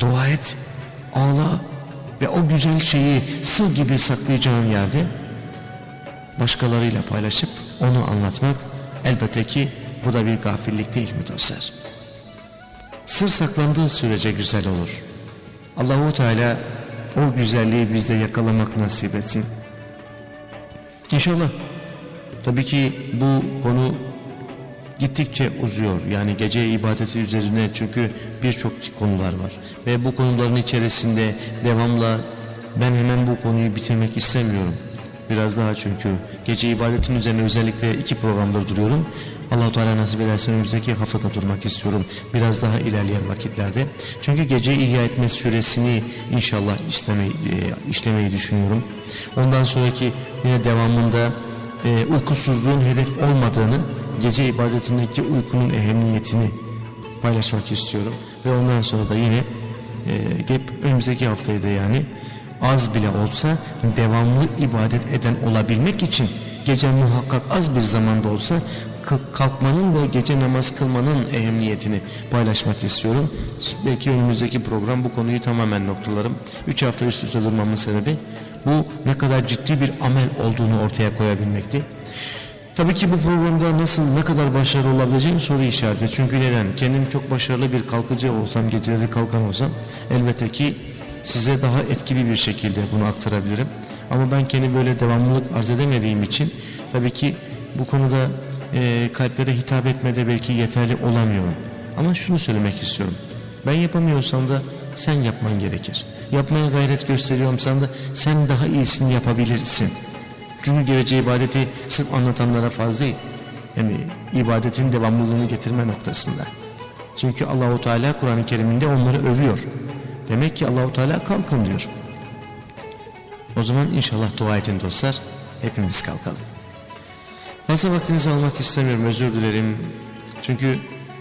Dua et, ağla ve o güzel şeyi sır gibi saklayacağın yerde başkalarıyla paylaşıp onu anlatmak, elbette ki bu da bir gafillik değil mi dostlar? Sır saklandığı sürece güzel olur. Allahu Teala o güzelliği bizde yakalamak nasip etsin. İnşallah. Tabii ki bu konu gittikçe uzuyor. Yani gece ibadeti üzerine, çünkü birçok konular var. Ve bu konuların içerisinde devamla ben hemen bu konuyu bitirmek istemiyorum. Biraz daha, çünkü gece ibadetin üzerine özellikle 2 programda duruyorum. Allah-u Teala nasip ederse önümüzdeki haftada durmak istiyorum. Biraz daha ilerleyen vakitlerde. Çünkü gece ihya etme süresini inşallah işlemeyi düşünüyorum. Ondan sonraki yine devamında uykusuzluğun hedef olmadığını, gece ibadetindeki uykunun ehemmiyetini paylaşmak istiyorum. Ve ondan sonra da yine önümüzdeki haftayı da yani az bile olsa devamlı ibadet eden olabilmek için gece muhakkak az bir zamanda olsa kalkmanın ve gece namaz kılmanın ehemmiyetini paylaşmak istiyorum. Belki önümüzdeki program bu konuyu tamamen noktalarım. 3 hafta üst üste durmamın sebebi bu ne kadar ciddi bir amel olduğunu ortaya koyabilmekti. Tabii ki bu programda nasıl, ne kadar başarılı olabileceğim soru işareti. Çünkü neden? Kendim çok başarılı bir kalkıcı olsam, geceleri kalkan olsam elbette ki size daha etkili bir şekilde bunu aktarabilirim. Ama ben kendi böyle devamlılık arz edemediğim için tabii ki bu konuda kalplere hitap etmede belki yeterli olamıyorum. Ama şunu söylemek istiyorum. Ben yapamıyorsam da sen yapman gerekir. Yapmaya gayret gösteriyorsam da sen daha iyisini yapabilirsin. Çünkü gece ibadeti sırf anlatanlara farz değil. Yani ibadetin devamlılığını getirme noktasında. Çünkü Allahu Teala Kur'an-ı Kerim'inde onları övüyor. Demek ki Allahu Teala kalkın diyor. O zaman inşallah dua edin dostlar. Hepimiz kalkalım. Fazla vaktinizi almak istemiyorum, özür dilerim. Çünkü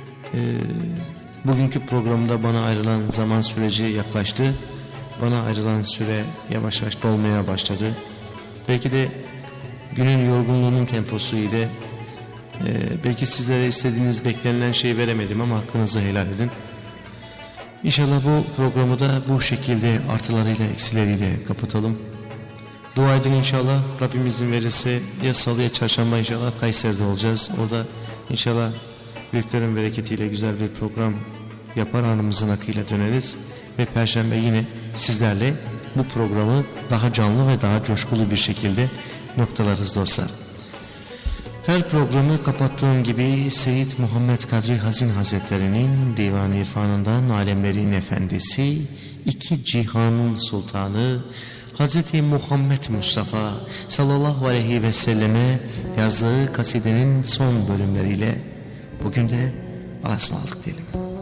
bugünkü programda bana ayrılan zaman süreci yaklaştı. Bana ayrılan süre yavaş yavaş dolmaya başladı. Belki de günün yorgunluğunun temposu ile belki sizlere istediğiniz, beklenilen şeyi veremedim ama hakkınızı helal edin. İnşallah bu programı da bu şekilde artılarıyla eksileriyle kapatalım. Dua edin inşallah. Rabbim izin verirse ya salı ya çarşamba inşallah Kayseri'de olacağız. Orada inşallah büyüklerin bereketiyle güzel bir program yapar, anımızın akıyla döneriz. Ve perşembe yine sizlerle bu programı daha canlı ve daha coşkulu bir şekilde noktalarız dostlar. Her programı kapattığım gibi Seyyid Muhammed Kadri Hazin Hazretleri'nin Divan-ı İrfanı'ndan alemlerin efendisi, 2 cihanın sultanı Hazreti Muhammed Mustafa sallallahu aleyhi ve selleme yazdığı kasidenin son bölümleriyle bugün de Allah'a ısmarladık diyelim.